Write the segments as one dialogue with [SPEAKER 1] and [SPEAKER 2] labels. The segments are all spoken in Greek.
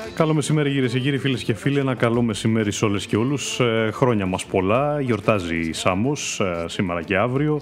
[SPEAKER 1] Καλό μεσημέρι κυρίες και κύριοι, φίλες και φίλοι. Ένα καλό μεσημέρι σε όλες και όλους. Χρόνια μας πολλά. Γιορτάζει η Σάμος σήμερα και αύριο.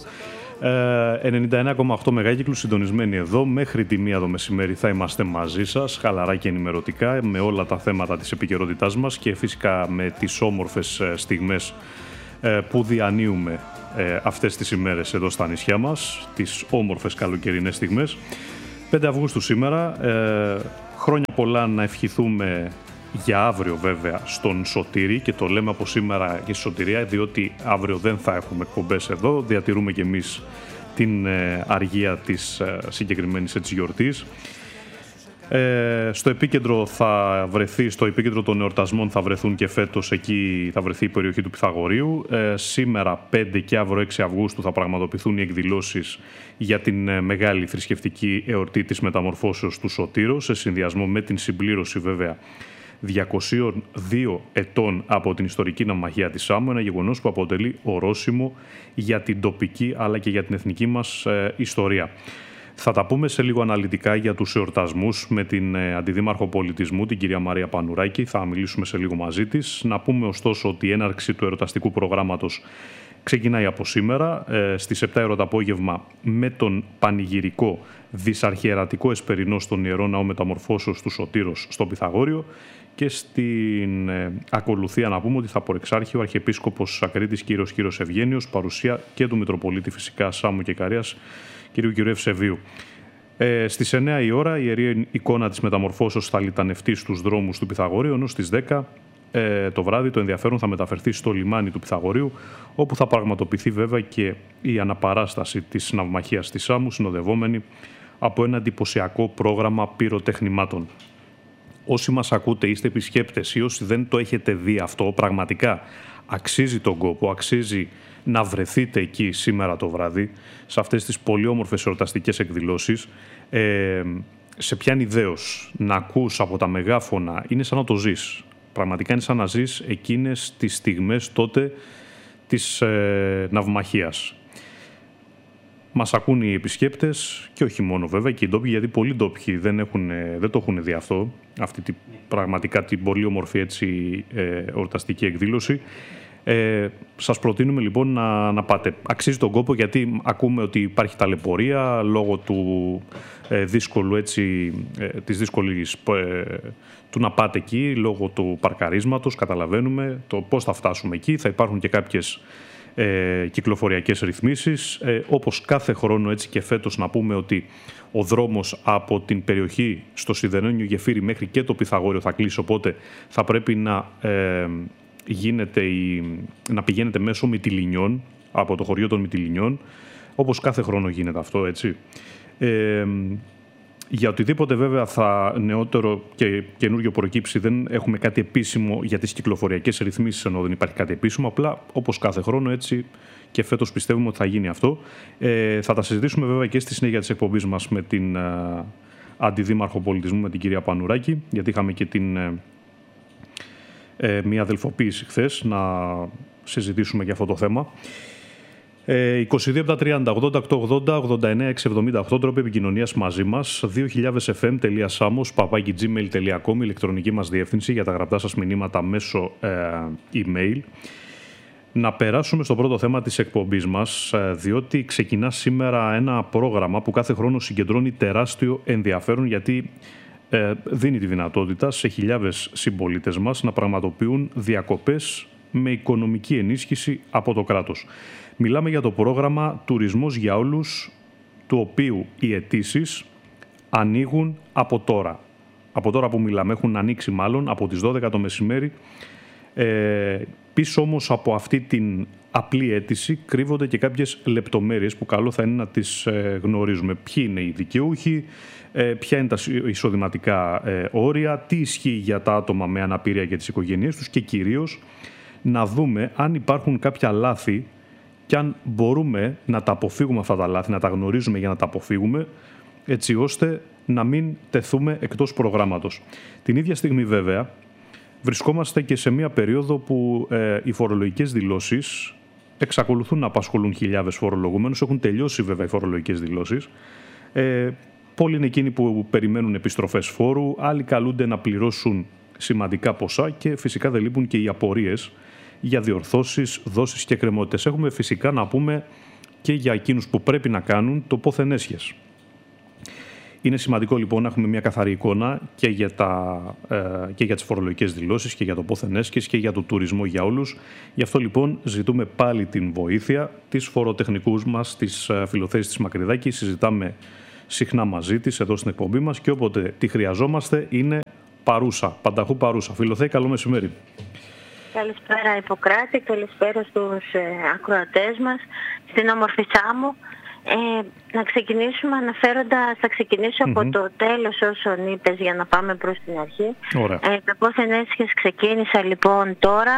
[SPEAKER 1] 99,8 μεγάκυκλους συντονισμένοι εδώ. Μέχρι τη 1 το μεσημέρι θα είμαστε μαζί σας, χαλαρά και ενημερωτικά, με όλα τα θέματα της επικαιρότητάς μας και φυσικά με τις όμορφες στιγμές που διανύουμε αυτές τις ημέρες εδώ στα νησιά μας, τις όμορφες καλοκαιρινές στιγμές. 5 Αυγούστου σήμερα, χρόνια πολλά να ευχηθούμε για αύριο βέβαια στον Σωτήρη, και το λέμε από σήμερα και στη Σωτηρία διότι αύριο δεν θα έχουμε εκπομπές εδώ, διατηρούμε και εμείς την αργία της συγκεκριμένης έτσι γιορτής. Στο επίκεντρο θα βρεθεί, στο επίκεντρο των εορτασμών θα βρεθούν και φέτος, εκεί θα βρεθεί η περιοχή του Πυθαγορείου. Σήμερα 5 και αύριο 6 Αυγούστου θα πραγματοποιηθούν οι εκδηλώσεις για την μεγάλη θρησκευτική εορτή της μεταμορφώσεως του Σωτήρου, σε συνδυασμό με την συμπλήρωση βέβαια 202 ετών από την ιστορική ναυμαχία της Σάμου, ένα γεγονός που αποτελεί ορόσημο για την τοπική αλλά και για την εθνική μας ιστορία. Θα τα πούμε σε λίγο αναλυτικά για τους εορτασμούς με την Αντιδήμαρχο Πολιτισμού, την κυρία Μαρία Πανουράκη. Θα μιλήσουμε σε λίγο μαζί της. Να πούμε ωστόσο ότι η έναρξη του εορταστικού προγράμματος ξεκινάει από σήμερα, στις 7 το απόγευμα, με τον πανηγυρικό δυσαρχιερατικό εσπερινό στον Ιερό Ναό Μεταμορφώσεως του Σωτήρος στο Πυθαγόριο, και στην ακολουθία να πούμε ότι θα προεξάρχει ο Αρχιεπίσκοπος Ακρίτης Κύρος Ευγένιος, παρουσία και του Μητροπολίτη φυσικά Σάμου και Καρίας κ. Ευσεβίου. Στις 9 η ώρα η Ιερή Εικόνα της Μεταμορφώσεως θα λιτανευτεί στους δρόμους του Πυθαγορείου, ενώ στις 10 το βράδυ το ενδιαφέρον θα μεταφερθεί στο λιμάνι του Πυθαγορείου, όπου θα πραγματοποιηθεί βέβαια και η αναπαράσταση της ναυμαχίας της Σάμου, συνοδευόμενη από ένα εντυπωσιακό πρόγραμμα πυροτεχνημάτων. Όσοι μας ακούτε, είστε επισκέπτες ή όσοι δεν το έχετε δει αυτό, πραγματικά αξίζει τον κόπο, αξίζει να βρεθείτε εκεί σήμερα το βράδυ, σε αυτές τις πολύ όμορφες εορταστικές εκδηλώσεις. Σε πιάνει δέος να ακούς από τα μεγάφωνα, είναι σαν να το ζεις. Πραγματικά είναι σαν να ζεις εκείνες τις στιγμές τότε της ναυμαχίας. Μας ακούν οι επισκέπτες και όχι μόνο βέβαια και οι ντόπιοι, γιατί πολλοί ντόπιοι δεν το έχουν δει αυτό, αυτή πραγματικά την πολύ όμορφη έτσι, εορταστική εκδήλωση. Σας προτείνουμε λοιπόν να πάτε. Αξίζει τον κόπο, γιατί ακούμε ότι υπάρχει ταλαιπωρία λόγω του δύσκολου έτσι, της δύσκολης του να πάτε εκεί, λόγω του παρκαρίσματος. Καταλαβαίνουμε το πώς θα φτάσουμε εκεί. Θα υπάρχουν και κάποιες κυκλοφοριακές ρυθμίσεις. Όπως κάθε χρόνο έτσι και φέτος να πούμε ότι ο δρόμος από την περιοχή στο Σιδερένιο Γεφύρι μέχρι και το Πυθαγόριο θα κλείσει, οπότε θα πρέπει να πηγαίνετε μέσω Μυτιληνιών, από το χωριό των Μυτιληνιών, όπως κάθε χρόνο γίνεται αυτό, έτσι. Για οτιδήποτε βέβαια θα νεότερο και καινούριο προκύψει, δεν έχουμε κάτι επίσημο για τις κυκλοφοριακές ρυθμίσεις, ενώ δεν υπάρχει κάτι επίσημο, απλά όπως κάθε χρόνο έτσι και φέτος πιστεύουμε ότι θα γίνει αυτό. Θα τα συζητήσουμε βέβαια και στη συνέχεια της εκπομπής μας με την Αντιδήμαρχο Πολιτισμού, με την κυρία Πανουράκη, γιατί είχαμε και μια αδελφοποίηση χθες να συζητήσουμε για αυτό το θέμα. 22 30 80 89 678 τρόποι επικοινωνίας μαζί μας, 2000fm.samos@gmail.com, ηλεκτρονική μας διεύθυνση για τα γραπτά σας μηνύματα μέσω email. Να περάσουμε στο πρώτο θέμα της εκπομπής μας, διότι ξεκινά σήμερα ένα πρόγραμμα που κάθε χρόνο συγκεντρώνει τεράστιο ενδιαφέρον, γιατί δίνει τη δυνατότητα σε χιλιάδες συμπολίτες μας να πραγματοποιούν διακοπές με οικονομική ενίσχυση από το κράτος. Μιλάμε για το πρόγραμμα «Τουρισμός για όλους», του οποίου οι αιτήσεις ανοίγουν από τώρα. Από τώρα που μιλάμε, έχουν ανοίξει μάλλον από τις 12 το μεσημέρι. Πίσω όμως από αυτή την απλή αίτηση κρύβονται και κάποιες λεπτομέρειες που καλό θα είναι να τις γνωρίζουμε. Ποιοι είναι οι δικαιούχοι, ποια είναι τα εισοδηματικά όρια, τι ισχύει για τα άτομα με αναπηρία και τις οικογένειές τους, και κυρίως να δούμε αν υπάρχουν κάποια λάθη και αν μπορούμε να τα αποφύγουμε αυτά τα λάθη, να τα γνωρίζουμε για να τα αποφύγουμε, έτσι ώστε να μην τεθούμε εκτός προγράμματος. Την ίδια στιγμή βέβαια βρισκόμαστε και σε μια περίοδο που οι φορολογικές δηλώσεις εξακολουθούν να απασχολούν χιλιάδες φορολογούμενους. Έχουν τελειώσει βέβαια οι φορολογικές δηλώσεις. Πολλοί είναι εκείνοι που περιμένουν επιστροφές φόρου, άλλοι καλούνται να πληρώσουν σημαντικά ποσά και φυσικά δεν λείπουν και οι απορίες για διορθώσεις, δόσεις και εκκρεμότητες. Έχουμε φυσικά να πούμε και για εκείνους που πρέπει να κάνουν το πόθεν έσχες. Είναι σημαντικό λοιπόν να έχουμε μια καθαρή εικόνα και για τις φορολογικές δηλώσεις και για το πόθεν έσχες και για το τουρισμό για όλους. Γι' αυτό λοιπόν ζητούμε πάλι την βοήθεια της φοροτεχνικούς μας, της Φιλοθέης της Μακρυδάκη. Συζητάμε συχνά μαζί της εδώ στην εκπομπή μας και όποτε τη χρειαζόμαστε είναι παρούσα, πανταχού παρούσα. Φιλοθέη, καλό μεσημέρι.
[SPEAKER 2] Καλησπέρα Ιπποκράτη, καλησπέρα στους ακροατές μας, στην όμορφη Σάμο. Να ξεκινήσουμε θα ξεκινήσω από το τέλος όσων είπες για να πάμε προς την αρχή. Τα πόθεν έσχες ξεκίνησα λοιπόν τώρα,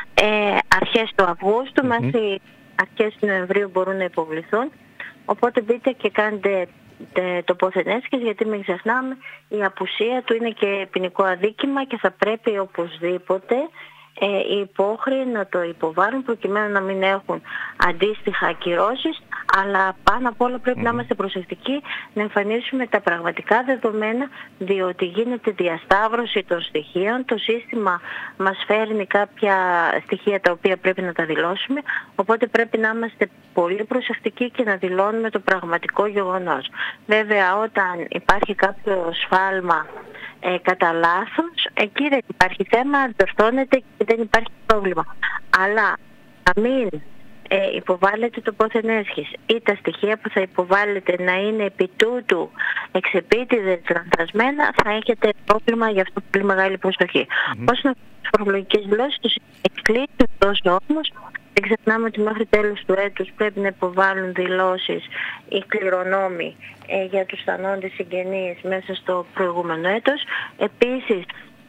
[SPEAKER 2] αρχές του Αυγούστου, μέχρι αρχές του Νοεμβρίου μπορούν να υποβληθούν. Οπότε μπείτε και κάντε το πόθεν έσχες, γιατί μην ξεχνάμε η απουσία του είναι και ποινικό αδίκημα και θα πρέπει οπωσδήποτε οι υπόχρεοι να το υποβάλουν προκειμένου να μην έχουν αντίστοιχα ακυρώσεις, αλλά πάνω απ' όλα πρέπει να είμαστε προσεκτικοί να εμφανίσουμε τα πραγματικά δεδομένα, διότι γίνεται διασταύρωση των στοιχείων, το σύστημα μας φέρνει κάποια στοιχεία τα οποία πρέπει να τα δηλώσουμε, οπότε πρέπει να είμαστε πολύ προσεκτικοί και να δηλώνουμε το πραγματικό γεγονός. Βέβαια όταν υπάρχει κάποιο σφάλμα κατά λάθος, εκεί δεν υπάρχει θέμα, διορθώνεται και δεν υπάρχει πρόβλημα. Αλλά να μην υποβάλλετε το πόθεν έσχες ή τα στοιχεία που θα υποβάλλετε να είναι επί τούτου εξεπίτηδες λανθασμένα, θα έχετε πρόβλημα, γι' αυτό πολύ μεγάλη προσοχή. Όσον αφορά τις φορολογικές δηλώσεις, τους εκκλείσει τόσο όμως. Δεν ξεχνάμε ότι μέχρι τέλος του έτους πρέπει να υποβάλουν δηλώσεις οι κληρονόμοι για τους θανόντες συγγενείς μέσα στο προηγούμενο έτος. Επίσης,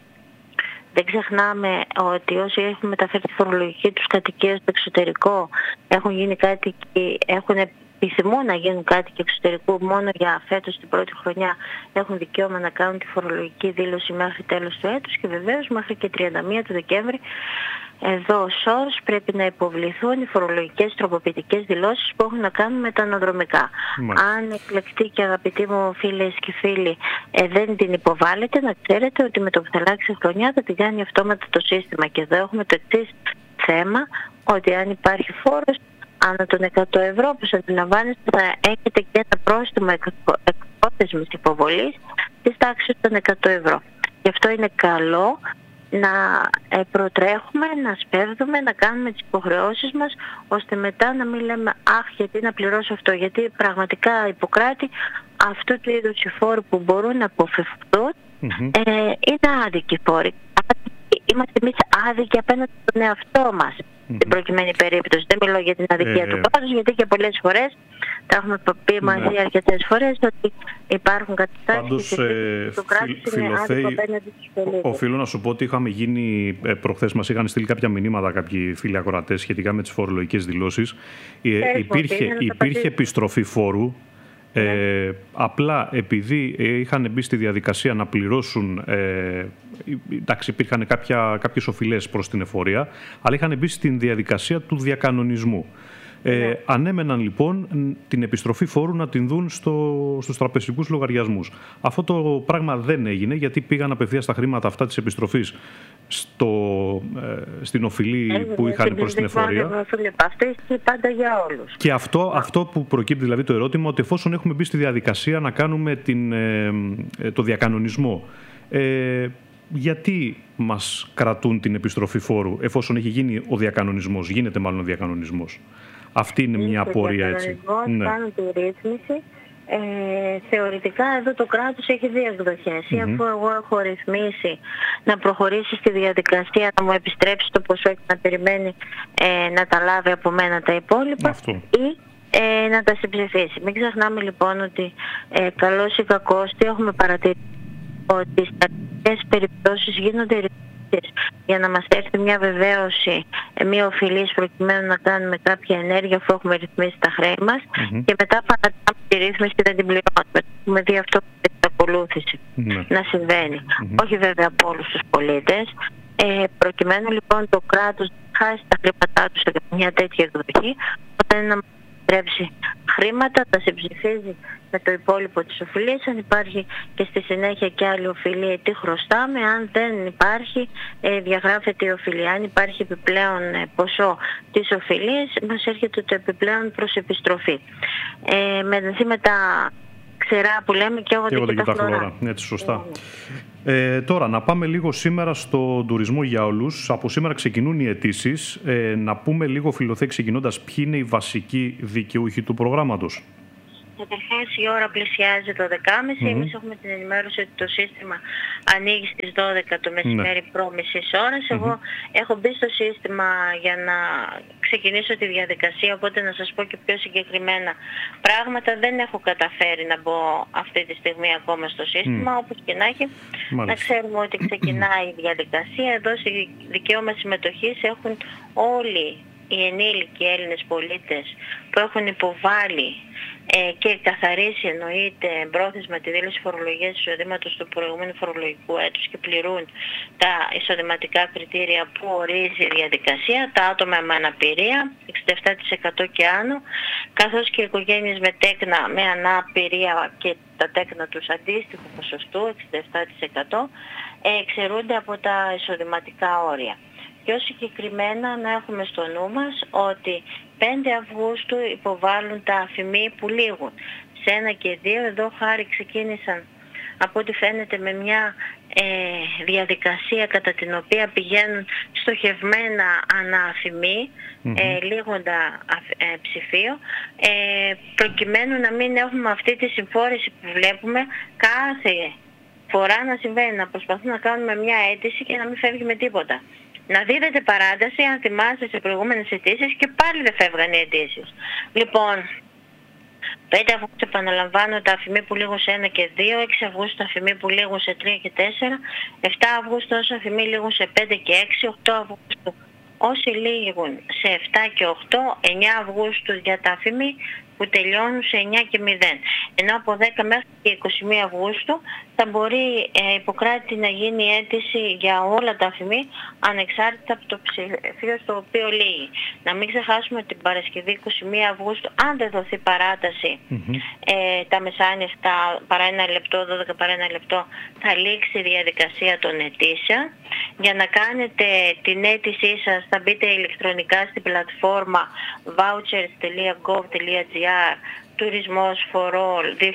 [SPEAKER 2] δεν ξεχνάμε ότι όσοι έχουν μεταφέρει τη φορολογική τους κατοικία στο εξωτερικό, έχουν γίνει κάτοικοι, επιθυμούν να γίνουν κάτοικοι εξωτερικού μόνο για φέτος την πρώτη χρονιά, έχουν δικαίωμα να κάνουν τη φορολογική δήλωση μέχρι τέλος του έτους και βεβαίως μέχρι και 31 του Δεκέμβρη εδώ ως όρος πρέπει να υποβληθούν οι φορολογικές τροποποιητικές δηλώσεις που έχουν να κάνουν με τα αναδρομικά. Αν εκλεκτοί και αγαπητοί μου φίλες και φίλοι δεν την υποβάλλετε, να ξέρετε ότι με το που θα αλλάξει η χρονιά θα την κάνει αυτόματα το σύστημα. Και εδώ έχουμε το εξής θέμα, ότι αν υπάρχει φόρος ανά των 100 ευρώ, όπως αντιλαμβάνεστε, θα έχετε και ένα πρόστιμο εκπρόθεσμης υποβολής της τάξης των 100 ευρώ. Γι' αυτό είναι καλό να προτρέχουμε, να σπέβδουμε, να κάνουμε τις υποχρεώσεις μας, ώστε μετά να μην λέμε «Αχ, γιατί να πληρώσω αυτό», γιατί πραγματικά Ιπποκράτη αυτού του είδους οι φόροι που μπορούν να αποφευχθούν είναι άδικοι φόροι. Είμαστε εμείς άδικοι απέναντι στον εαυτό μας στην προκειμένη περίπτωση. Δεν μιλώ για την αδικία του κράτους, γιατί και πολλές φορές, τα έχουμε πει μαζί αρκετές φορές, ότι υπάρχουν καταστάσεις και το κράτος είναι άδικο απέναντι στους πολίτες.
[SPEAKER 1] Οφείλω να σου πω ότι είχαμε γίνει προχθές, μας είχαν στείλει κάποια μηνύματα κάποιοι φίλοι ακροατές σχετικά με τις φορολογικές δηλώσεις. Υπήρχε επιστροφή φόρου. Απλά επειδή είχαν μπει στη διαδικασία να πληρώσουν, εντάξει, υπήρχαν κάποιες οφειλές προς την εφορία, αλλά είχαν μπει στην διαδικασία του διακανονισμού. Ανέμεναν λοιπόν την επιστροφή φόρου να την δουν στους τραπεζικούς λογαριασμούς. Αυτό το πράγμα δεν έγινε, γιατί πήγαν απευθείας τα χρήματα αυτά της επιστροφής στην οφειλή που είχαν προς την εφορία.
[SPEAKER 2] Αυτό ισχύει πάντα για όλους.
[SPEAKER 1] Και αυτό που προκύπτει δηλαδή το ερώτημα, ότι εφόσον έχουμε μπει στη διαδικασία να κάνουμε το διακανονισμό, γιατί μας κρατούν την επιστροφή φόρου εφόσον έχει γίνει ο διακανονισμός, γίνεται μάλλον ο διακανονισμός? Αυτή είναι μια απορία, έτσι.
[SPEAKER 2] Κάνουν τη ρύθμιση. Θεωρητικά εδώ το κράτος έχει δύο εκδοχές. Αφού εγώ έχω ρυθμίσει να προχωρήσει στη διαδικασία να μου επιστρέψει το ποσό και να περιμένει να τα λάβει από μένα τα υπόλοιπα, ή να τα συμψηφίσει. Μην ξεχνάμε λοιπόν ότι καλώς ή κακώς τι έχουμε παρατηρήσει, ότι σε αυτές τις περιπτώσεις γίνονται ρυθμίσεις για να μας έρθει μια βεβαίωση, μια οφειλής προκειμένου να κάνουμε κάποια ενέργεια αφού έχουμε ρυθμίσει τα χρέη μας και μετά παρατάμε τη ρύθμιση και δεν την πληρώνουμε. Έχουμε δει αυτό στην ακολούθηση να συμβαίνει. Όχι βέβαια από όλους τους πολίτες. Προκειμένου λοιπόν το κράτος να χάσει τα χρήματά του σε μια τέτοια εκδοχή, όταν να μας επιτρέψει χρήματα, τα συμψηφίζει με το υπόλοιπο της οφειλίας. Αν υπάρχει και στη συνέχεια και άλλη οφειλία, τι χρωστάμε. Αν δεν υπάρχει, διαγράφεται η οφειλία. Αν υπάρχει επιπλέον ποσό της οφειλίας, μας έρχεται το επιπλέον προς επιστροφή. Με τα ξερά που λέμε και εγώ και τα χλωρά.
[SPEAKER 1] Έτσι, σωστά. Τώρα, να πάμε λίγο σήμερα στον τουρισμό για όλους. Από σήμερα ξεκινούν οι αιτήσεις. Να πούμε λίγο, Φιλοθέη, ξεκινώντας, ποιοι είναι οι βασικοί δικαιούχοι του προγράμματος.
[SPEAKER 2] Καταρχάς η ώρα πλησιάζει το 12.30. Εμείς έχουμε την ενημέρωση ότι το σύστημα ανοίγει στις 12 το μεσημέρι προ-μισής ώρας. Εγώ έχω μπει στο σύστημα για να ξεκινήσω τη διαδικασία, οπότε να σας πω και πιο συγκεκριμένα πράγματα. Δεν έχω καταφέρει να μπω αυτή τη στιγμή ακόμα στο σύστημα, όπως και να έχει. Να ξέρουμε ότι ξεκινάει η διαδικασία. Εδώ σε δικαίωμα συμμετοχής έχουν όλοι οι ενήλικοι Έλληνες πολίτες που έχουν υποβάλει και καθαρίσει εννοείται πρόθεσμα τη δήλωση φορολογίας εισοδήματος του προηγούμενου φορολογικού έτους και πληρούν τα εισοδηματικά κριτήρια που ορίζει η διαδικασία, τα άτομα με αναπηρία 67% και άνω, καθώς και οι οικογένειες με τέκνα με αναπηρία και τα τέκνα τους αντίστοιχου ποσοστού 67% εξαιρούνται από τα εισοδηματικά όρια. Πιο συγκεκριμένα να έχουμε στο νου μας ότι 5 Αυγούστου υποβάλλουν τα αφημί που λήγουν. Σε 1 και 2 εδώ χάρη ξεκίνησαν από ό,τι φαίνεται με μια διαδικασία κατά την οποία πηγαίνουν στοχευμένα ανά αφημί, λίγοντα ψηφίο, προκειμένου να μην έχουμε αυτή τη συμφόρηση που βλέπουμε κάθε φορά να συμβαίνει, να προσπαθούμε να κάνουμε μια αίτηση και να μην φεύγει με τίποτα. Να δίδεται παράταση, αν θυμάστε, σε προηγούμενες αιτήσεις και πάλι δεν φεύγαν οι αιτήσεις. Λοιπόν, 5 Αυγούστου επαναλαμβάνω τα αφημί που λήγουν σε 1 και 2, 6 Αυγούστου τα αφημί που λήγουν σε 3 και 4, 7 Αυγούστου όσοι αφημί λήγουν σε 5 και 6, 8 Αυγούστου όσοι λήγουν σε 7 και 8, 9 Αυγούστου για τα αφημί που τελειώνουν σε 9 και 0. Ενώ από 10 μέχρι και 21 Αυγούστου θα μπορεί υποκράτη να γίνει αίτηση για όλα τα αφημί ανεξάρτητα από το ψηφίο στο οποίο λύγει. Να μην ξεχάσουμε την Παρασκευή 21 Αυγούστου, αν δεν δοθεί παράταση τα μεσάνυχτα παρά 1 λεπτό, 12 παρά 1 λεπτό, θα λήξει η διαδικασία των αιτήσεων. Για να κάνετε την αίτησή σας θα μπείτε ηλεκτρονικά στην πλατφόρμα vouchers.gov.gr Τουρισμός for All 2026-2027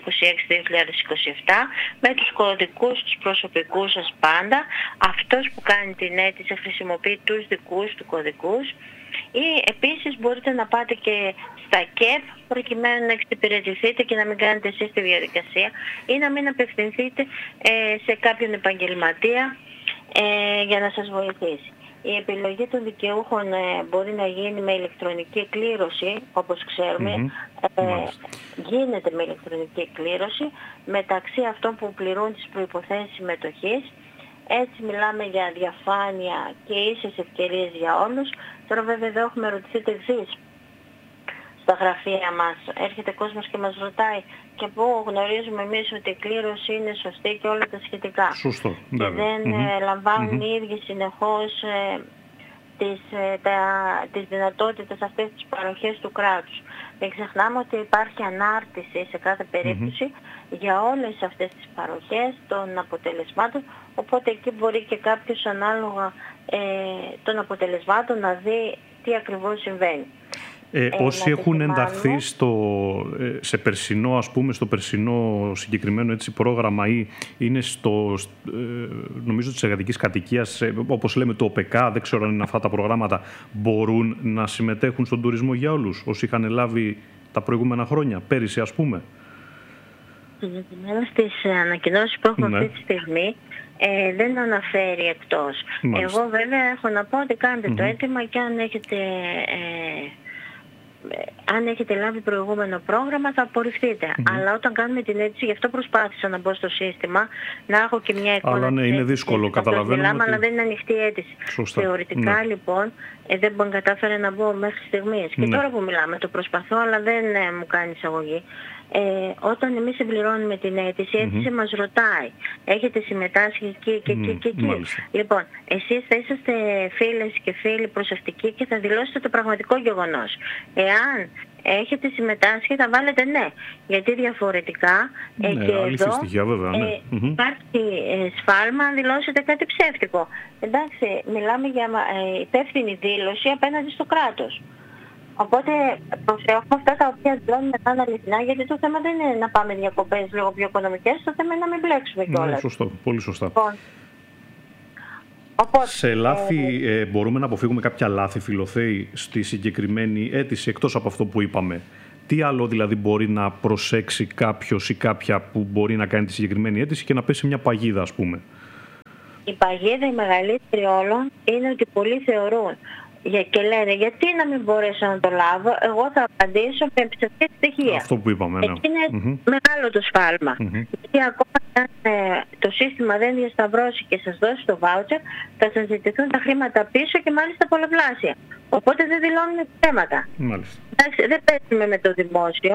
[SPEAKER 2] με τους κωδικούς τους προσωπικούς σας πάντα. Αυτός που κάνει την αίτηση χρησιμοποιεί τους δικούς του κωδικούς, ή επίσης μπορείτε να πάτε και στα ΚΕΠ προκειμένου να εξυπηρετηθείτε και να μην κάνετε εσείς τη διαδικασία ή να μην απευθυνθείτε σε κάποιον επαγγελματία για να σας βοηθήσει. Η επιλογή των δικαιούχων μπορεί να γίνει με ηλεκτρονική κλήρωση, όπως ξέρουμε. Γίνεται με ηλεκτρονική κλήρωση μεταξύ αυτών που πληρούν τις προϋποθέσεις συμμετοχής. Έτσι μιλάμε για διαφάνεια και ίσες ευκαιρίες για όλους. Τώρα βέβαια εδώ έχουμε ρωτηθεί το εξής. Στα γραφεία μας έρχεται κόσμος και μας ρωτάει και πού γνωρίζουμε εμείς ότι η κλήρωση είναι σωστή και όλα τα σχετικά.
[SPEAKER 1] Σωστό.
[SPEAKER 2] Και δεν λαμβάνουν οι ίδιοι συνεχώς τις δυνατότητες αυτές τις παροχές του κράτους. Δεν ξεχνάμε ότι υπάρχει ανάρτηση σε κάθε περίπτωση για όλες αυτές τις παροχές των αποτελεσμάτων, οπότε εκεί μπορεί και κάποιος ανάλογα των αποτελεσμάτων να δει τι ακριβώς συμβαίνει.
[SPEAKER 1] Όσοι έχουν ενταχθεί σε περσινό, ας πούμε, στο περσινό συγκεκριμένο έτσι, πρόγραμμα ή είναι νομίζω της εργατικής κατοικίας, όπως λέμε το ΟΠΕΚΑ, δεν ξέρω αν είναι αυτά τα προγράμματα, μπορούν να συμμετέχουν στον τουρισμό για όλους, όσοι είχαν λάβει τα προηγούμενα χρόνια, πέρυσι ας πούμε.
[SPEAKER 2] Συγκεκριμένα στις ανακοινώσεις που έχουμε αυτή τη στιγμή, δεν αναφέρει εκτός. Εγώ βέβαια έχω να πω ότι κάνετε το αίτημα και αν έχετε λάβει προηγούμενο πρόγραμμα θα απορριφθείτε. Αλλά όταν κάνουμε την αίτηση, γι' αυτό προσπάθησα να μπω στο σύστημα, να έχω και μια εικόνα.
[SPEAKER 1] Αλλά ναι, είναι δύσκολο, καταλαβαίνω.
[SPEAKER 2] Αλλά δεν είναι ανοιχτή η αίτηση.
[SPEAKER 1] Σωστά.
[SPEAKER 2] Θεωρητικά λοιπόν δεν κατάφερα να μπω μέχρι στιγμής. Και τώρα που μιλάμε το προσπαθώ, αλλά δεν μου κάνει εισαγωγή. Όταν εμείς συμπληρώνουμε την αίτηση, η αίτηση μας ρωτάει, έχετε συμμετάσχει εκεί και εκεί και εκεί. Λοιπόν, εσείς θα είσαστε φίλες και φίλοι προσεκτικοί και θα δηλώσετε το πραγματικό γεγονός. Εάν έχετε συμμετάσχει, θα βάλετε ναι. Γιατί διαφορετικά
[SPEAKER 1] ναι,
[SPEAKER 2] και εδώ
[SPEAKER 1] στοιχεία, βέβαια, ναι.
[SPEAKER 2] Υπάρχει σφάλμα αν δηλώσετε κάτι ψεύτικο. Εντάξει, μιλάμε για υπεύθυνη δήλωση απέναντι στο κράτος. Οπότε προσέχουμε αυτά τα οποία δηλώνουμε να είναι αληθινά, γιατί το θέμα δεν είναι να πάμε διακοπές λίγο πιο οικονομικές, το θέμα είναι να μην μπλέξουμε κιόλας.
[SPEAKER 1] Ναι, σωστό, πολύ σωστά.
[SPEAKER 2] Λοιπόν, οπότε,
[SPEAKER 1] σε λάθη μπορούμε να αποφύγουμε κάποια λάθη, Φιλοθέη, στη συγκεκριμένη αίτηση, εκτός από αυτό που είπαμε? Τι άλλο δηλαδή μπορεί να προσέξει κάποιος ή κάποια που μπορεί να κάνει τη συγκεκριμένη αίτηση και να πέσει μια παγίδα, ας πούμε?
[SPEAKER 2] Η παγίδα η μεγαλύτερη όλων είναι ότι πολλοί θεωρούν και λένε γιατί να μην μπορέσω να το λάβω, εγώ θα απαντήσω με ψευδή στοιχεία.
[SPEAKER 1] Αυτό που είπαμε, ναι.
[SPEAKER 2] Εκεί είναι μεγάλο το σφάλμα. Γιατί ακόμα αν το σύστημα δεν διασταυρώσει και σας δώσει το βάουτσερ, θα σας ζητηθούν τα χρήματα πίσω και μάλιστα πολλαπλάσια. Οπότε δεν δηλώνουν θέματα.
[SPEAKER 1] Μάλιστα.
[SPEAKER 2] Εντάξει, δεν παίζουμε με το δημόσιο,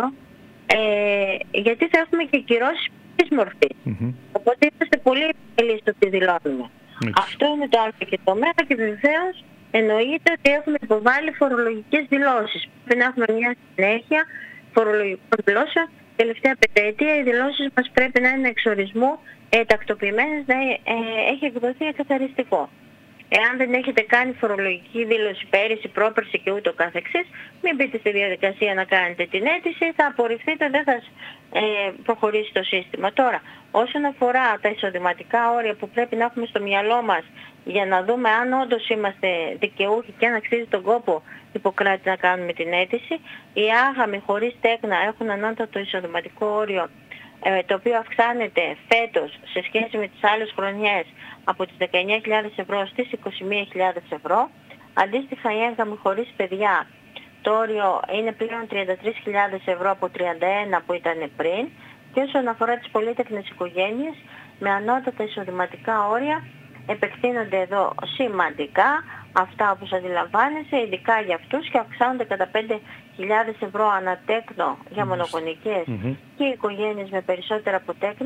[SPEAKER 2] γιατί θα έχουμε και κυρώσεις της μορφής. Οπότε είμαστε πολύ ευκαιρίες στο τι δηλώνουμε. Αυτό είναι το άλλο και το μέρα, και βεβαίως εννοείται ότι έχουμε υποβάλει φορολογικές δηλώσεις. Πρέπει να έχουμε μια συνέχεια φορολογικών δηλώσεων. Τελευταία πενταετία οι δηλώσεις μας πρέπει να είναι εξορισμού τακτοποιημένες, να έχει εκδοθεί εκαθαριστικό. Εάν δεν έχετε κάνει φορολογική δήλωση πέρυσι, πρόπερσι και ούτω καθεξής, μην μπείτε στη διαδικασία να κάνετε την αίτηση, θα απορριφθείτε, δεν θα προχωρήσει το σύστημα. Τώρα, όσον αφορά τα εισοδηματικά όρια που πρέπει να έχουμε στο μυαλό μας για να δούμε αν όντως είμαστε δικαιούχοι και αν αξίζει τον κόπο, Ιπποκράτη, να κάνουμε την αίτηση, οι άγαμοι χωρίς τέκνα έχουν ανώτατο εισοδηματικό όριο, το οποίο αυξάνεται φέτος σε σχέση με τις άλλες χρονιές από τις 19.000 ευρώ στις 21.000 ευρώ. Αντίστοιχα οι έγγαμοι χωρίς παιδιά, το όριο είναι πλέον 33.000 ευρώ από 31 που ήταν πριν. Και όσον αφορά τις πολύτεκνες οικογένειες με ανώτατα εισοδηματικά όρια, επεκτείνονται εδώ σημαντικά αυτά όπως αντιλαμβάνεσαι, ειδικά για αυτούς, και αυξάνονται κατά 5.000 ευρώ ανατέκνο για μονογονικές και οικογένειες με περισσότερα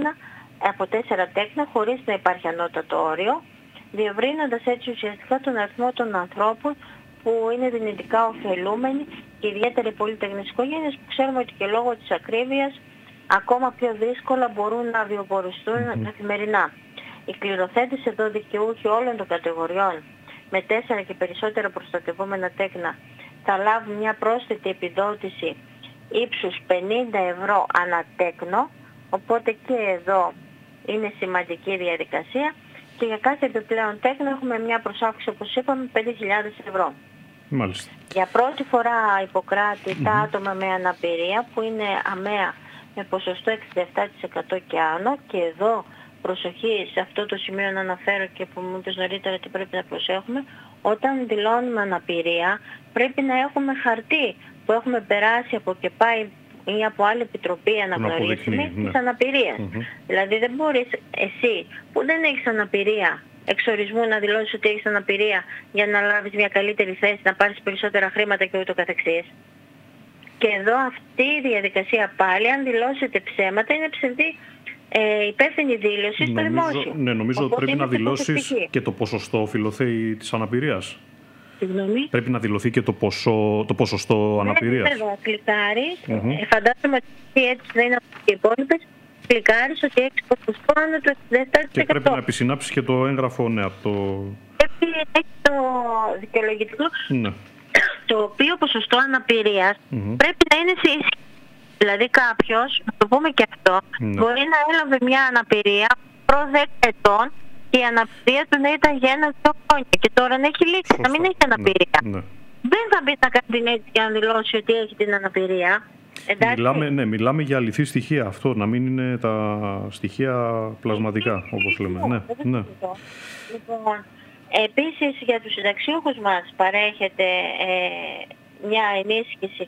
[SPEAKER 2] από 4 τέκνα χωρίς να υπάρχει ανώτατο όριο, διευρύνοντας έτσι ουσιαστικά τον αριθμό των ανθρώπων που είναι δυνητικά ωφελούμενοι, και ιδιαίτερα οι πολύτεκνες οικογένειες που ξέρουμε ότι και λόγω της ακρίβειας ακόμα πιο δύσκολα μπορούν να βιοποριστούν καθημερινά. Οι κληροθέτες εδώ δικαιούχοι όλων των κατηγοριών με 4 και περισσότερα προστατευόμενα τέκνα θα λάβουν μια πρόσθετη επιδότηση ύψους 50 ευρώ ανατέκνο, οπότε και εδώ είναι σημαντική διαδικασία, και για κάθε επιπλέον τέκνο έχουμε μια προσάυξη, όπως είπαμε, 5.000 ευρώ.
[SPEAKER 1] Μάλιστα.
[SPEAKER 2] Για πρώτη φορά, Ιπποκράτη, τα άτομα με αναπηρία που είναι αμαία με ποσοστό 67% και άνω, και εδώ προσοχή σε αυτό το σημείο να αναφέρω και που μου είπες νωρίτερα τι πρέπει να προσέχουμε, όταν δηλώνουμε αναπηρία πρέπει να έχουμε χαρτί που έχουμε περάσει από ΚΕΠΑ ή από άλλη επιτροπή αναγνωρίσιμη της αναπηρίας. Δηλαδή δεν μπορείς εσύ που δεν έχεις αναπηρία εξορισμού να δηλώσεις ότι έχεις αναπηρία για να λάβεις μια καλύτερη θέση, να πάρεις περισσότερα χρήματα και ούτω καθεξής. Και εδώ αυτή η διαδικασία πάλι, αν δηλώσετε ψέματα, είναι ψευδή υπεύθυνη δήλωση στο δημόσιο.
[SPEAKER 1] Ναι, νομίζω ότι πρέπει να δηλώσεις και το ποσοστό, Φιλοθέη, της αναπηρίας.
[SPEAKER 2] Συγγνώμη.
[SPEAKER 1] Πρέπει να δηλωθεί και το ποσοστό αναπηρίας.
[SPEAKER 2] Ναι, κλικάρεις. Φαντάζομαι ότι έτσι δεν είναι από τις υπόλοιπες. Κλικάρεις ότι έχεις ποσοστό άνω του 67%.
[SPEAKER 1] Και πρέπει να επισυνάψεις και το έγγραφο, ναι, από το...
[SPEAKER 2] Πρέπει να έχεις το δικαιολογητικό, το οποίο ποσοστό αναπηρίας πρέπει να είναι σε ισχύ. Δηλαδή κάποιος, να το πούμε και αυτό, μπορεί να έλαβε μια αναπηρία προ 10 ετών και η αναπηρία του να ήταν για 1-2 χρόνια και τώρα να έχει λήξει, να μην έχει αναπηρία. Δεν θα μπει να κάνει την αίτηση και να δηλώσει ότι έχει την αναπηρία.
[SPEAKER 1] Μιλάμε για αληθή στοιχεία, αυτό, να μην είναι τα στοιχεία πλασματικά, όπως λέμε.
[SPEAKER 2] Λοιπόν, επίσης για τους συνταξιούχους μας παρέχεται μια ενίσχυση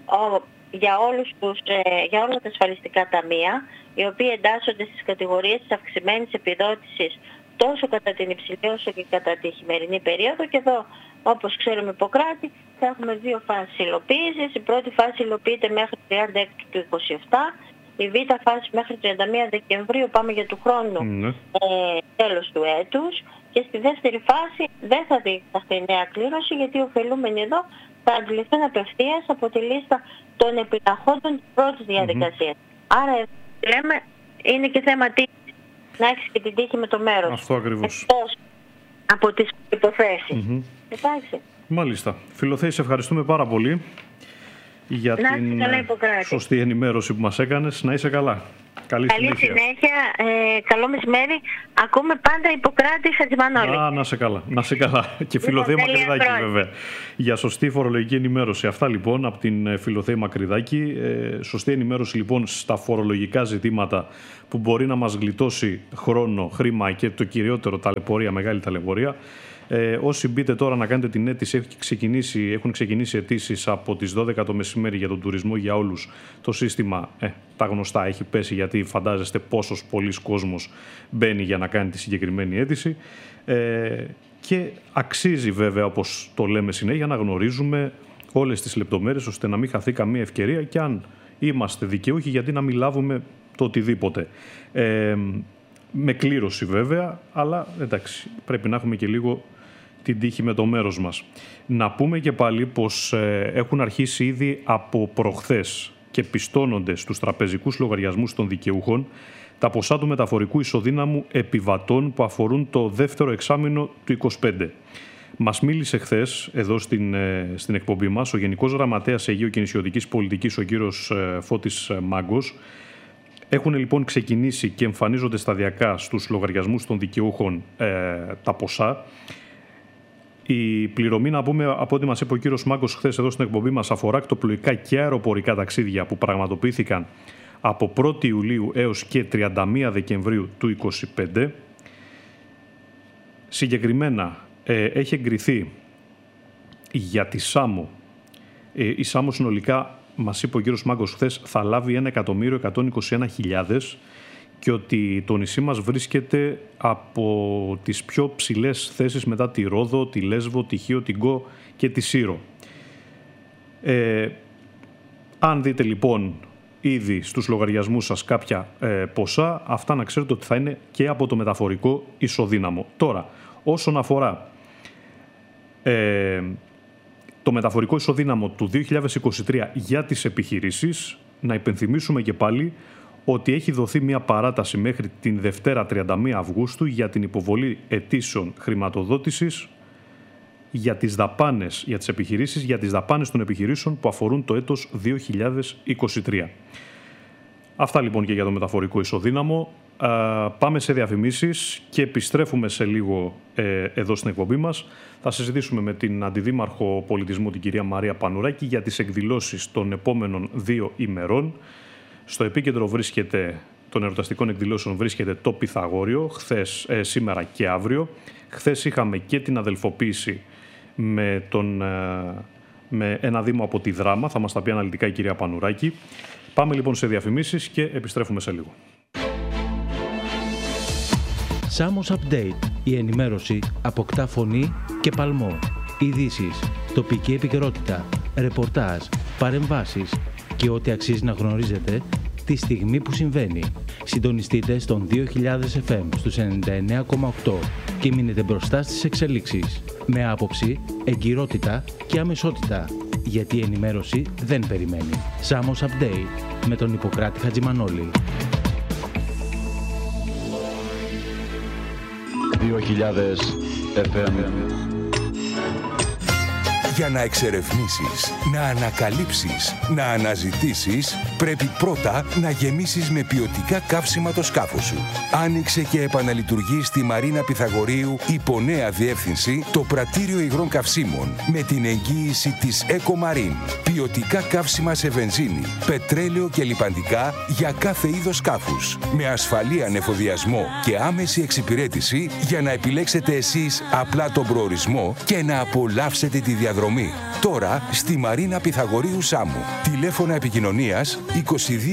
[SPEAKER 2] για όλα τα ασφαλιστικά ταμεία, οι οποίοι εντάσσονται στις κατηγορίες της αυξημένης επιδότησης τόσο κατά την υψηλή όσο και κατά τη χειμερινή περίοδο. Και εδώ, όπως ξέρουμε, Ιπποκράτη, θα έχουμε 2 φάσεις υλοποίησης. Η πρώτη φάση υλοποιείται μέχρι 36 του 27, η β' φάση μέχρι 31 Δεκεμβρίου, πάμε για του χρόνου, τέλος του έτους. Και στη δεύτερη φάση δεν θα διεξαχθεί νέα κλήρωση, γιατί οι ωφελούμενοι εδώ θα αντιληφθούν απευθείας από τη λίστα των επιλαχόντων της πρώτης διαδικασίας. Άρα λέμε είναι και θέμα τύχης, να έχεις και την τύχη με το μέρος.
[SPEAKER 1] Αυτό ακριβώς.
[SPEAKER 2] Εκτός από τις υποθέσεις. Εντάξει.
[SPEAKER 1] Μάλιστα. Φιλοθέη, σε ευχαριστούμε πάρα πολύ για την σωστή ενημέρωση που μας έκανες. Να είσαι καλά. Καλή συνέχεια.
[SPEAKER 2] Καλό μεσημέρι. Ακούμε πάντα Ιπποκράτη Χατζημανόλη.
[SPEAKER 1] Να σε καλά. Να σε καλά. Και Φιλοθέη Μακρυδάκη βέβαια. Για σωστή φορολογική ενημέρωση. Αυτά λοιπόν από την Φιλοθέη Μακρυδάκη. Σωστή ενημέρωση λοιπόν στα φορολογικά ζητήματα που μπορεί να μας γλιτώσει χρόνο, χρήμα και το κυριότερο ταλαιπωρία, μεγάλη ταλαιπωρία. Όσοι μπείτε τώρα να κάνετε την αίτηση, έχουν ξεκινήσει αιτήσεις από τις 12 το μεσημέρι για τον τουρισμό για όλους. Το σύστημα, τα γνωστά, έχει πέσει, γιατί φαντάζεστε πόσος πολλής κόσμος μπαίνει για να κάνει τη συγκεκριμένη αίτηση. Και αξίζει βέβαια, όπως το λέμε συνέχεια, να γνωρίζουμε όλες τις λεπτομέρειες, ώστε να μην χαθεί καμία ευκαιρία, και αν είμαστε δικαιούχοι, γιατί να μην λάβουμε το οτιδήποτε. Με κλήρωση βέβαια, αλλά εντάξει, πρέπει να έχουμε και λίγο την τύχη με το μέρος μας. Να πούμε και πάλι πως έχουν αρχίσει ήδη από προχθές και πιστώνονται στους τραπεζικούς λογαριασμούς των δικαιούχων τα ποσά του μεταφορικού ισοδύναμου επιβατών που αφορούν το δεύτερο εξάμηνο του 2025. Μας μίλησε χθες εδώ στην εκπομπή μας ο Γενικός Γραμματέας Αιγαίου και Νησιωτικής Πολιτικής, ο κύριος Φώτης Μάγκος. Έχουν λοιπόν ξεκινήσει και εμφανίζονται σταδιακά στους λογαριασμούς των δικαιούχων τα ποσά. Η πληρωμή, να πούμε, από ό,τι μας είπε ο κύριος Μάγκος χθες εδώ στην εκπομπή μας, αφορά ακτοπλοϊκά και αεροπορικά ταξίδια που πραγματοποιήθηκαν από 1η Ιουλίου έως και 31 Δεκεμβρίου του 2025. Συγκεκριμένα έχει εγκριθεί για τη Σάμο. Η Σάμο συνολικά, μας είπε ο κύριος Μάγκος χθες, θα λάβει 1.121.000 και ότι το νησί μας βρίσκεται από τις πιο ψηλές θέσεις μετά τη Ρόδο, τη Λέσβο, τη Χίο, την Κο και τη Σύρο. Αν δείτε λοιπόν ήδη στους λογαριασμούς σας κάποια ποσά, αυτά να ξέρετε ότι θα είναι και από το μεταφορικό ισοδύναμο. Τώρα, όσον αφορά το μεταφορικό ισοδύναμο του 2023 για τις επιχειρήσεις, να υπενθυμίσουμε και πάλι ότι έχει δοθεί μια παράταση μέχρι την Δευτέρα 31 Αυγούστου για την υποβολή αιτήσεων χρηματοδότησης για τις δαπάνες, για τις επιχειρήσεις, για τις δαπάνες των επιχειρήσεων που αφορούν το έτος 2023. Αυτά λοιπόν και για το μεταφορικό ισοδύναμο. Πάμε σε διαφημίσεις και επιστρέφουμε σε λίγο εδώ στην εκπομπή μας. Θα συζητήσουμε με την Αντιδήμαρχο Πολιτισμού, την κυρία Μαρία Πανουράκη, για τις εκδηλώσεις των επόμενων 2 ημερών. Στο επίκεντρο των εορταστικών εκδηλώσεων βρίσκεται το Πυθαγόριο, σήμερα και αύριο. Χθες είχαμε και την αδελφοποίηση με ένα δήμο από τη Δράμα. Θα μας τα πει αναλυτικά η κυρία Πανουράκη. Πάμε λοιπόν σε διαφημίσεις και επιστρέφουμε σε λίγο.
[SPEAKER 3] Σάμος Update. Η ενημέρωση αποκτά φωνή και παλμό. Ειδήσεις, τοπική επικαιρότητα, ρεπορτάζ, παρεμβάσεις και ό,τι αξίζει να γνωρίζετε τη στιγμή που συμβαίνει. Συντονιστείτε στον 2000 FM στους 99,8 και μείνετε μπροστά στις εξελίξεις. Με άποψη, εγκυρότητα και αμεσότητα. Γιατί η ενημέρωση δεν περιμένει. Σάμος Update με τον Ιπποκράτη Χατζημανόλη.
[SPEAKER 4] 2000 FM. Για να εξερευνήσεις, να ανακαλύψεις, να αναζητήσεις, πρέπει πρώτα να γεμίσεις με ποιοτικά καύσιμα το σκάφος σου. Άνοιξε και επαναλειτουργεί στη Μαρίνα Πυθαγορείου υπό νέα διεύθυνση το πρατήριο υγρών καυσίμων με την εγγύηση της EcoMarine. Ποιοτικά καύσιμα σε βενζίνη, πετρέλαιο και λιπαντικά για κάθε είδος σκάφους. Με ασφαλή ανεφοδιασμό και άμεση εξυπηρέτηση για να επιλέξετε εσείς απλά τον προορισμό και να απολαύσετε τη διαδρομή. Τώρα στη Μαρίνα Πυθαγορείου Σάμου. Τηλέφωνα επικοινωνίας 22 730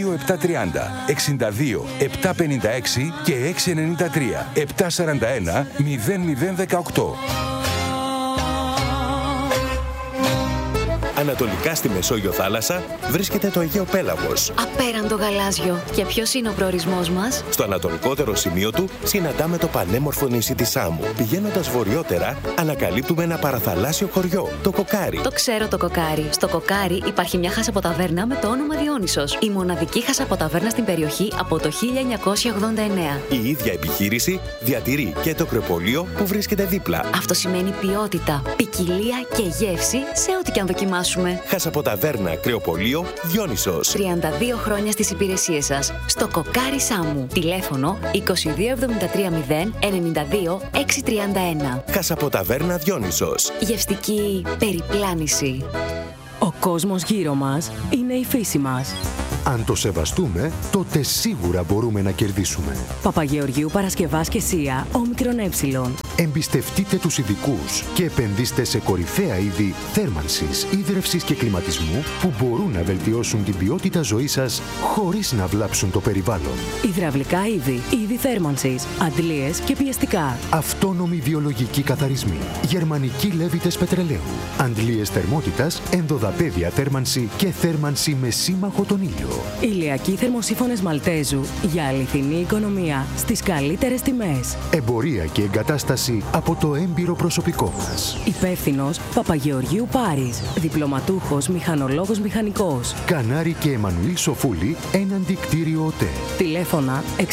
[SPEAKER 4] 62 756 και 693 741 0018.
[SPEAKER 5] Ανατολικά στη Μεσόγειο θάλασσα βρίσκεται το Αιγαίο Πέλαγος.
[SPEAKER 6] Απέραντο γαλάζιο. Και ποιος είναι ο προορισμός μας?
[SPEAKER 5] Στο ανατολικότερο σημείο του συναντάμε το πανέμορφο νησί της Σάμου. Πηγαίνοντας βορειότερα, ανακαλύπτουμε ένα παραθαλάσσιο χωριό, το Κοκάρι.
[SPEAKER 6] Το ξέρω το Κοκάρι. Στο Κοκάρι υπάρχει μια χασαποταβέρνα με το όνομα Διόνυσος. Η μοναδική χασαποταβέρνα στην περιοχή από το 1989.
[SPEAKER 5] Η ίδια επιχείρηση διατηρεί και το κρεοπολείο που βρίσκεται δίπλα.
[SPEAKER 6] Αυτό σημαίνει ποιότητα, ποικιλία και γεύση σε ό,τι και αν δοκιμάσουμε.
[SPEAKER 5] Χασαποταβέρνα κρεοπολείο Διόνυσος.
[SPEAKER 6] 32 χρόνια στις υπηρεσίες σας. Στο Κοκάρι Σάμου. Τηλέφωνο 2273 092 631.
[SPEAKER 5] Χασαποταβέρνα Διόνυσος.
[SPEAKER 6] Γευστική περιπλάνηση.
[SPEAKER 7] Ο κόσμος γύρω μας είναι η φύση μας.
[SPEAKER 8] Αν το σεβαστούμε, τότε σίγουρα μπορούμε να κερδίσουμε.
[SPEAKER 7] Παπαγεωργίου Παρασκευάς και ΣΥΑ, όμικρον ε.
[SPEAKER 8] Εμπιστευτείτε τους ειδικούς και επενδύστε σε κορυφαία είδη θέρμανσης, ίδρευσης και κλιματισμού που μπορούν να βελτιώσουν την ποιότητα ζωής σας χωρίς να βλάψουν το περιβάλλον.
[SPEAKER 7] Υδραυλικά είδη θέρμανσης, αντλίες και πιεστικά.
[SPEAKER 8] Αυτόνομοι βιολογικοί καθαρισμοί, γερμανικοί λέβητες πετρελαίου, αντλίες θερμότητας, ενδοδαπέδια θέρμανση και θέρμανση με σύμμαχο τον ήλιο.
[SPEAKER 7] Ηλιακοί θερμοσύφωνες Μαλτέζου για αληθινή οικονομία στις καλύτερες τιμές.
[SPEAKER 8] Εμπορία και εγκατάσταση από το έμπειρο προσωπικό μας.
[SPEAKER 7] Υπεύθυνος Παπαγεωργίου Πάρης. Διπλωματούχος μηχανολόγος μηχανικός.
[SPEAKER 8] Κανάρη και Εμμανουήλ Σοφούλη, έναντι κτίριο ΟΤΕ.
[SPEAKER 7] Τηλέφωνα 6974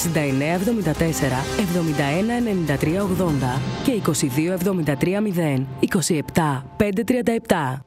[SPEAKER 7] 71 93 80 και 22 73 0 27 537.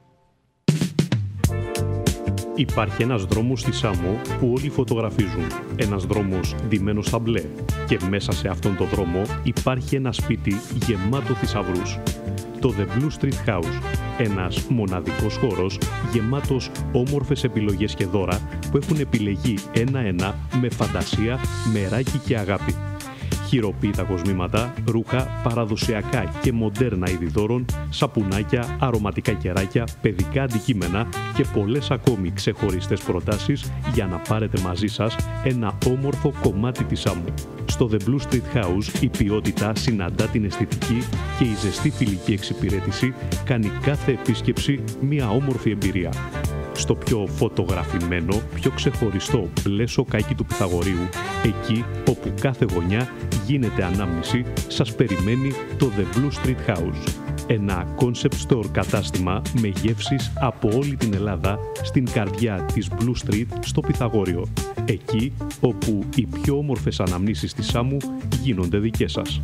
[SPEAKER 1] Υπάρχει ένας δρόμος στη Σάμο που όλοι φωτογραφίζουν. Ένας δρόμος ντυμένος στα μπλε. Και μέσα σε αυτόν τον δρόμο υπάρχει ένα σπίτι γεμάτο θησαυρούς. Το The Blue Street House. Ένας μοναδικός χώρος γεμάτος όμορφες επιλογές και δώρα που έχουν επιλεγεί ένα-ένα με φαντασία, μεράκι και αγάπη. Χειροποίητα κοσμήματα, ρούχα, παραδοσιακά και μοντέρνα είδη δώρων, σαπουνάκια, αρωματικά κεράκια, παιδικά αντικείμενα και πολλές ακόμη ξεχωριστές προτάσεις για να πάρετε μαζί σας ένα όμορφο κομμάτι της Σάμου. Στο The Blue Street House η ποιότητα συναντά την αισθητική και η ζεστή φιλική εξυπηρέτηση κάνει κάθε επίσκεψη μια όμορφη εμπειρία. Στο πιο φωτογραφημένο, πιο ξεχωριστό μπλε σοκάκι του Πυθαγορείου, εκεί όπου κάθε γωνιά γίνεται ανάμνηση, σας περιμένει το The Blue Street House. Ένα concept store κατάστημα με γεύσεις από όλη την Ελλάδα στην καρδιά της Blue Street στο Πυθαγόριο. Εκεί όπου οι πιο όμορφες αναμνήσεις της Σάμου γίνονται δικές σας.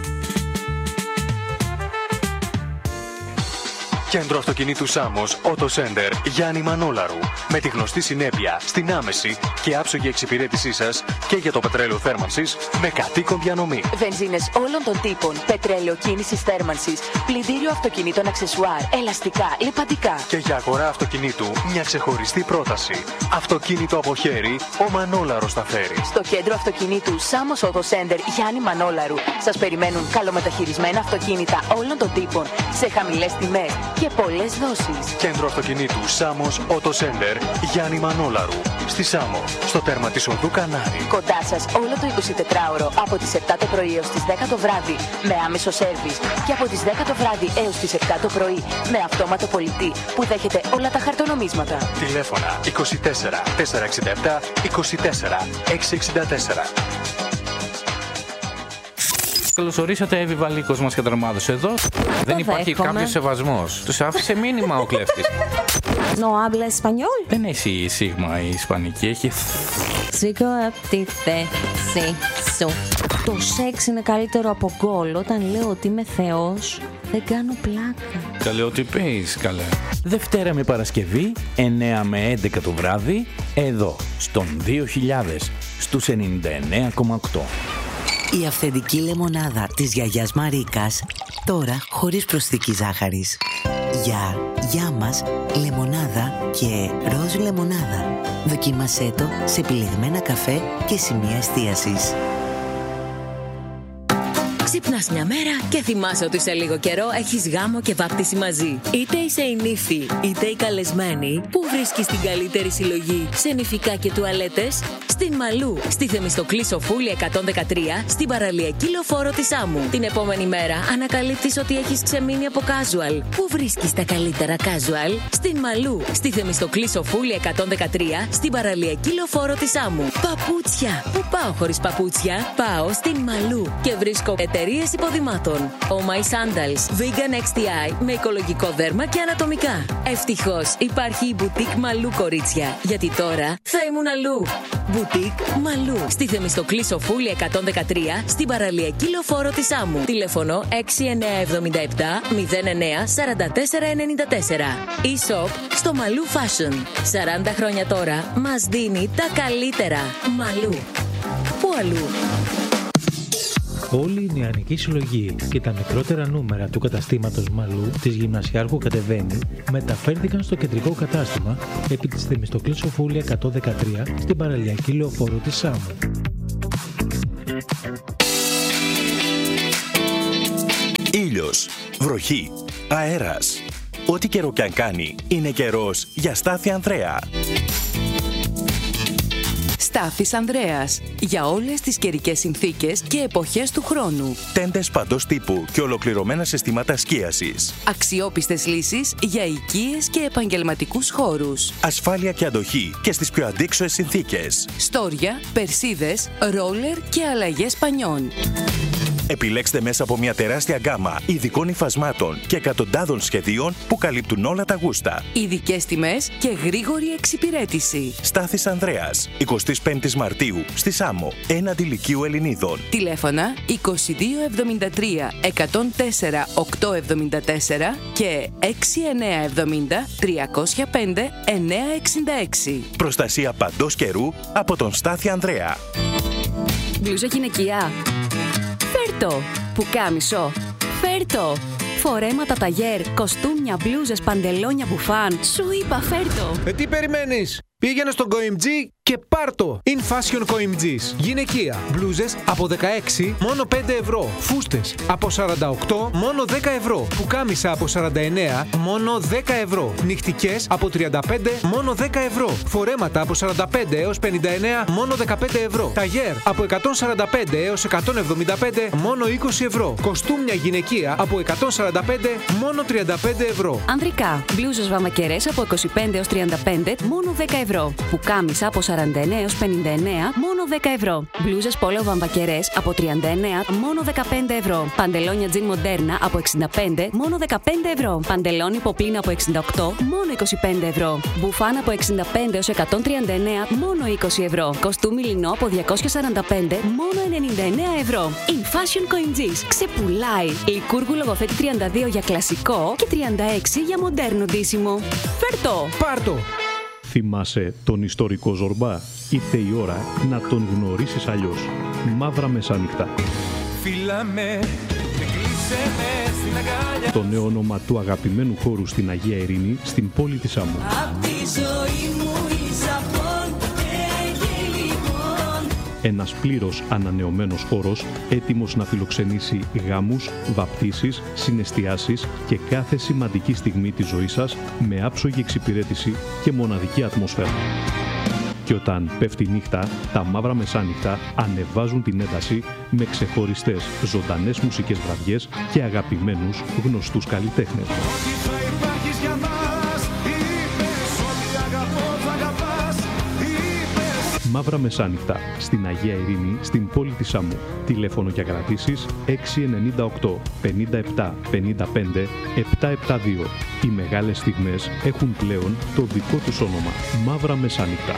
[SPEAKER 9] Κέντρο Αυτοκινήτου Σάμος, Auto Center, Γιάννη Μανόλαρου. Με τη γνωστή συνέπεια στην άμεση και άψογη εξυπηρέτησή σας και για το πετρέλαιο θέρμανσης με κατοίκον διανομή.
[SPEAKER 10] Βενζίνες όλων των τύπων, πετρέλαιο κίνησης θέρμανσης, πλυντήριο αυτοκινήτων αξεσουάρ, ελαστικά, λιπαντικά.
[SPEAKER 9] Και για αγορά αυτοκινήτου μια ξεχωριστή πρόταση. Αυτοκίνητο από χέρι, ο Μανόλαρος τα φέρει.
[SPEAKER 10] Στο Κέντρο Αυτοκινήτου Σάμος Auto Center, Γιάννη Μανόλαρου, σας περιμένουν καλομεταχειρισμένα αυτοκίνητα όλων των τύπων σε χαμηλές τιμές και πολλές δόσεις.
[SPEAKER 9] Κέντρο Αυτοκινήτου Σάμος Auto Center, Γιάννη Μανόλαρου. Στη Σάμο, στο τέρμα της οδού Κανάρη.
[SPEAKER 10] Κοντά σας όλο το 24ωρο από τις 7 το πρωί έως τις 10 το βράδυ με άμεσο σέρβις και από τις 10 το βράδυ έως τις 7 το πρωί με αυτόματο πολιτή που δέχεται όλα τα χαρτονομίσματα.
[SPEAKER 9] Τηλέφωνα 24 467 24 664.
[SPEAKER 11] Καλώς ορίσατε, Εύη Βαλίκος μας και τρομάδος εδώ. Δεν υπάρχει κάποιος σεβασμός. Τους άφησε μήνυμα ο κλέφτης.
[SPEAKER 12] No habla español.
[SPEAKER 11] Δεν έχει σίγμα η ισπανική, έχει...
[SPEAKER 12] Σήκω από τη θέση σου. Το σεξ είναι καλύτερο από γκολ. Όταν λέω ότι είμαι θεός, δεν κάνω πλάκα.
[SPEAKER 11] Καλέ, ό,τι πεις, καλέ. Δευτέρα με Παρασκευή, 9 με 11 το βράδυ, εδώ, στον 2000, στους 99,8.
[SPEAKER 13] Η αυθεντική λεμονάδα της γιαγιάς Μαρίκας, τώρα χωρίς προσθήκη ζάχαρης. Για μας, λεμονάδα και ροζ λεμονάδα. Δοκίμασέ το σε επιλεγμένα καφέ και σημεία εστίασης.
[SPEAKER 7] Ξυπνάς μια μέρα και θυμάσαι ότι σε λίγο καιρό έχεις γάμο και βάπτιση μαζί. Είτε είσαι η νύφη, είτε η καλεσμένη, που βρίσκεις την καλύτερη συλλογή σε νηφικά και τουαλέτες? Στην Μαλού, στη Θεμιστοκλή Σοφούλη 113, στην παραλιακή λεωφόρο της Άμμου. Την επόμενη μέρα ανακαλύπτεις ότι έχεις ξεμείνει από casual. Πού βρίσκεις τα καλύτερα casual? Στην Μαλού, στη Θεμιστοκλή Σοφούλη 113, στην παραλιακή λεωφόρο της Άμμου. Παπούτσια! Πού πάω χωρίς παπούτσια? Πάω στην Μαλού και βρίσκω εταιρείες υποδημάτων. Oh My Sandals, Vegan XTI με οικολογικό δέρμα και ανατομικά. Ευτυχώς υπάρχει η Boutique Μαλού, κορίτσια, γιατί τώρα θα ήμουν αλλού. Boutique Μαλού, στη Θεμιστοκλή Σοφούλη 113, στην παραλιακή λεωφόρο της Άμμου. Τηλέφωνο 6977 09 44 94. E-shop στο Μαλού Fashion. 40 χρόνια τώρα μας δίνει τα καλύτερα. Μαλού. Πού αλλού?
[SPEAKER 3] Όλη η νεανική συλλογή και τα μικρότερα νούμερα του καταστήματος Μαλού της Γυμνασιάρχου Κατεβαίνει μεταφέρθηκαν στο κεντρικό κατάστημα επί της Θεμιστοκλής Σοφούλη 113 στην παραλιακή λεωφόρο της Σάμου.
[SPEAKER 5] Ήλιος, βροχή, αέρας. Ό,τι καιρό κι αν κάνει, είναι καιρός για Στάθη Ανδρέα.
[SPEAKER 7] Στάθης Ανδρέας. Για όλες τις καιρικές συνθήκες και εποχές του χρόνου.
[SPEAKER 5] Τέντες παντός τύπου και ολοκληρωμένα συστήματα σκίασης.
[SPEAKER 7] Αξιόπιστες λύσεις για οικίες και επαγγελματικούς χώρους.
[SPEAKER 5] Ασφάλεια και αντοχή και στις πιο αντίξωες συνθήκες.
[SPEAKER 7] Στόρια, περσίδες, ρόλερ και αλλαγές πανιών.
[SPEAKER 5] Επιλέξτε μέσα από μια τεράστια γκάμα ειδικών υφασμάτων και εκατοντάδων σχεδίων που καλύπτουν όλα τα γούστα.
[SPEAKER 7] Ειδικές τιμές και γρήγορη εξυπηρέτηση.
[SPEAKER 5] Στάθης Ανδρέας, 25 Μαρτίου, στη Σάμμο, έναντι Λυκείου Ελληνίδων.
[SPEAKER 7] Τηλέφωνα 2273 104 874 και 6970 305 966.
[SPEAKER 5] Προστασία παντός καιρού από τον Στάθη Ανδρέα.
[SPEAKER 7] Μπλούζα γυναικεία. Φέρτο. Πουκάμισο. Φέρτο. Φορέματα ταγέρ, κοστούμια, μπλούζες, παντελόνια, μπουφάν. Σου είπα φέρτο.
[SPEAKER 14] Τι περιμένεις? Πήγαινε στον COIMG και πάρτο! In Fashion COIMG's. Γυναικεία. Μπλούζες από 16 μόνο 5 ευρώ. Φούστες από 48 μόνο 10 ευρώ. Πουκάμισα από 49 μόνο 10 ευρώ. Νυχτικές από 35 μόνο 10 ευρώ. Φορέματα από 45 έως 59 μόνο 15 ευρώ. Ταγέρ από 145 έως 175 μόνο 20 ευρώ. Κοστούμια γυναικεία από 145 μόνο 35 ευρώ.
[SPEAKER 7] Ανδρικά. Μπλούζες βαμακερές από 25 έως 35 μόνο 10 ευρώ. Πουκάμισα από 49 έως 59 μόνο 10 ευρώ. Μπλούζες πόλο βαμβακερές από 39 μόνο 15 ευρώ. Παντελόνια τζιν μοντέρνα από 65 μόνο 15 ευρώ. Παντελόνι ποπλίνα από 68 μόνο 25 ευρώ. Μπουφάν από 65 έως 139 μόνο 20 ευρώ. Κοστούμι λινό από 245 μόνο 99 ευρώ. In Fashion COIMG's. Ξεπουλάει. Λικούργου Λογοθέτη 32 για κλασικό και 36 για μοντέρνο ντύσιμο. Φέρτο!
[SPEAKER 14] Πάρτο!
[SPEAKER 1] Θυμάσαι τον ιστορικό Ζορμπά? Ήρθε η ώρα να τον γνωρίσεις αλλιώς. Μαύρα Μεσάνυχτα. Το νέο όνομα του αγαπημένου χώρου στην Αγία Ειρήνη, στην πόλη της Άμμου. Ένας πλήρως ανανεωμένος χώρος, έτοιμος να φιλοξενήσει γάμους, βαπτίσεις, συναισθιάσεις και κάθε σημαντική στιγμή της ζωής σας με άψογη εξυπηρέτηση και μοναδική ατμόσφαιρα. Και όταν πέφτει νύχτα, τα Μαύρα Μεσάνυχτα ανεβάζουν την ένταση με ξεχωριστές ζωντανές μουσικές βραδιές και αγαπημένους γνωστούς καλλιτέχνες. Μαύρα Μεσάνυχτα, στην Αγία Ειρήνη, στην πόλη της Άμμου. Τηλέφωνο για κρατήσεις 698 57 55 772. Οι μεγάλες στιγμές έχουν πλέον το δικό τους όνομα. Μαύρα Μεσάνυχτα.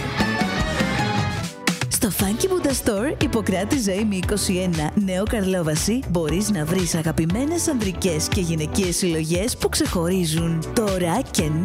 [SPEAKER 15] Στο Funky Buddha Store, Ιπποκράτη Ζωήμη 21, Νέο Καρλόβαση, μπορείς να βρεις αγαπημένες ανδρικές και γυναικείες συλλογές που ξεχωρίζουν. Τώρα και